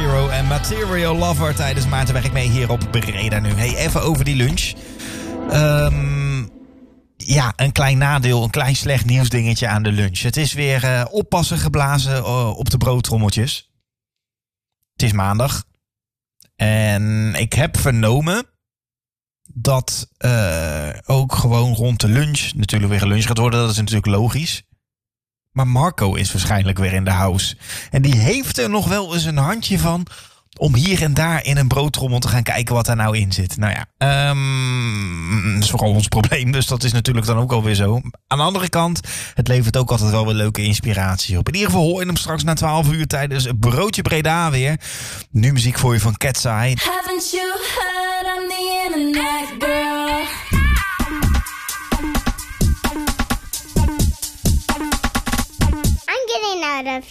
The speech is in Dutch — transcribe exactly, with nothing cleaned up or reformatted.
Shapiro en Material Lover tijdens Maartenwerk mee hier op Breda nu. Hey, even over die lunch. Um, ja, een klein nadeel, een klein slecht nieuwsdingetje aan de lunch. Het is weer uh, oppassen geblazen uh, op de broodtrommeltjes. Het is maandag. En ik heb vernomen dat uh, ook gewoon rond de lunch natuurlijk weer een lunch gaat worden. Dat is natuurlijk logisch. Maar Marco is waarschijnlijk weer in de house. En die heeft er nog wel eens een handje van om hier en daar in een broodtrommel te gaan kijken wat daar nou in zit. Nou ja, um, dat is vooral ons probleem. Dus dat is natuurlijk dan ook alweer zo. Aan de andere kant, het levert ook altijd wel weer leuke inspiratie op. In ieder geval hoor je hem straks na twaalf uur tijdens Broodje Breda weer. Nu muziek voor je van Cat's Eye. Haven't you heard I'm the internet girl?